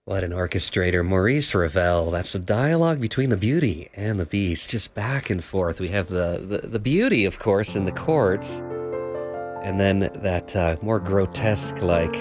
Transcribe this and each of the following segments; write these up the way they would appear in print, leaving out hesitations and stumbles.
What an orchestrator, Maurice Ravel. That's the dialogue between the beauty and the beast, just back and forth. We have the beauty, of course, in the chords, and then that more grotesque, like,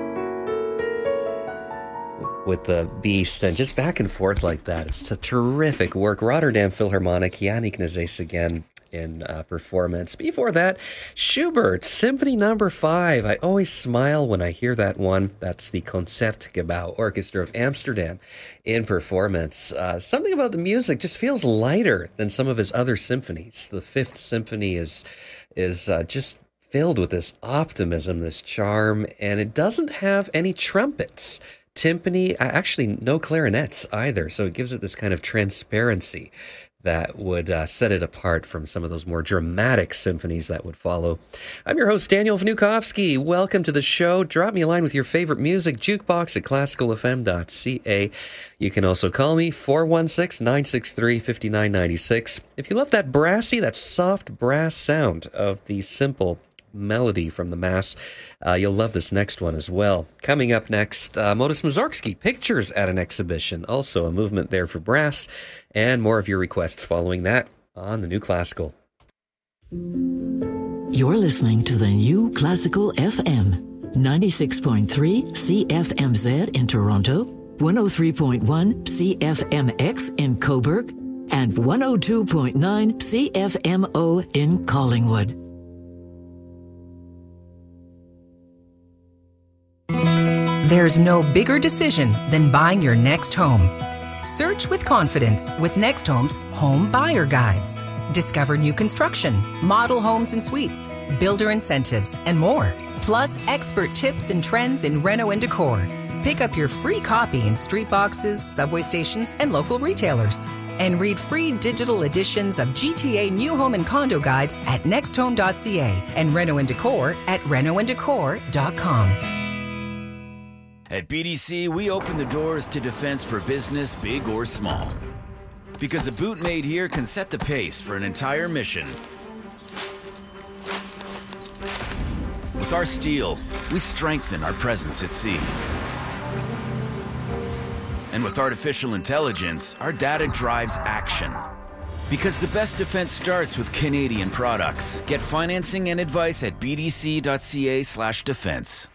with the beast, and just back and forth like that. It's a terrific work. Rotterdam Philharmonic, Yannick Nazes again in performance. Before that, Schubert, Symphony Number 5. I always smile when I hear that one. That's the Concertgebouw Orchestra of Amsterdam in performance. Something about the music just feels lighter than some of his other symphonies. The Fifth Symphony is just filled with this optimism, this charm, and it doesn't have any trumpets. Timpani, actually no clarinets either, so it gives it this kind of transparency that would set it apart from some of those more dramatic symphonies that would follow. I'm your host, Daniel Vnukovsky. Welcome to the show. Drop me a line with your favorite music, jukebox at classicalfm.ca. You can also call me, 416-963-5996. If you love that brassy, that soft brass sound of the simple melody from the Mass, you'll love this next one as well. Coming up next, Modest Mussorgsky, Pictures at an Exhibition, also a movement there for brass, and more of your requests following that on The New Classical. You're listening to The New Classical FM, 96.3 CFMZ in Toronto, 103.1 CFMX in Cobourg, and 102.9 CFMO in Collingwood. There's no bigger decision than buying your next home. Search with confidence with Next Home's Home Buyer Guides. Discover new construction, model homes and suites, builder incentives, and more. Plus, expert tips and trends in reno and decor. Pick up your free copy in street boxes, subway stations, and local retailers. And read free digital editions of GTA New Home and Condo Guide at nexthome.ca and Reno and Decor at renoanddecor.com. At BDC, we open the doors to defense for business, big or small. Because a boot made here can set the pace for an entire mission. With our steel, we strengthen our presence at sea. And with artificial intelligence, our data drives action. Because the best defense starts with Canadian products. Get financing and advice at bdc.ca/defense.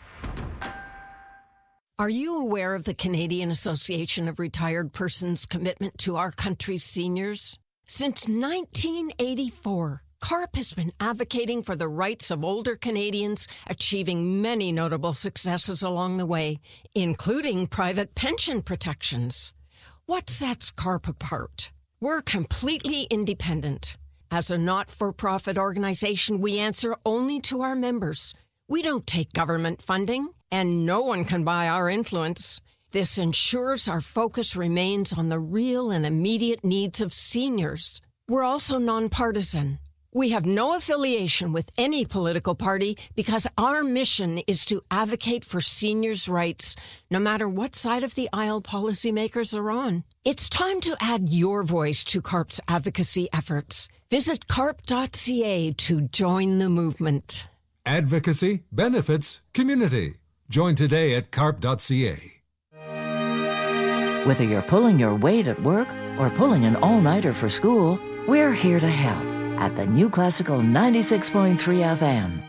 Are you aware of the Canadian Association of Retired Persons' commitment to our country's seniors? Since 1984, CARP has been advocating for the rights of older Canadians, achieving many notable successes along the way, including private pension protections. What sets CARP apart? We're completely independent. As a not-for-profit organization, we answer only to our members. We don't take government funding, and no one can buy our influence. This ensures our focus remains on the real and immediate needs of seniors. We're also nonpartisan. We have no affiliation with any political party because our mission is to advocate for seniors' rights, no matter what side of the aisle policymakers are on. It's time to add your voice to CARP's advocacy efforts. Visit carp.ca to join the movement. Advocacy, benefits, community. Join today at carp.ca. Whether you're pulling your weight at work or pulling an all-nighter for school, we're here to help at the New Classical 96.3 FM.